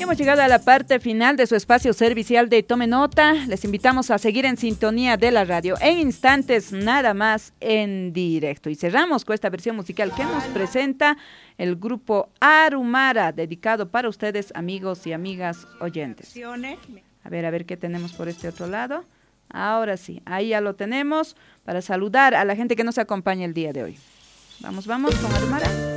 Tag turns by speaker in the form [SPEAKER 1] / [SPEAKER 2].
[SPEAKER 1] hemos llegado a la parte final de su espacio servicial de Tome Nota. Les invitamos a seguir en sintonía de la radio. En instantes, nada más en directo. Y cerramos con esta versión musical que nos presenta el grupo Arumara, dedicado para ustedes, amigos y amigas oyentes. A ver qué tenemos por este otro lado. Ahora sí, ahí ya lo tenemos para saludar a la gente que nos acompaña el día de hoy. Vamos con Arumara.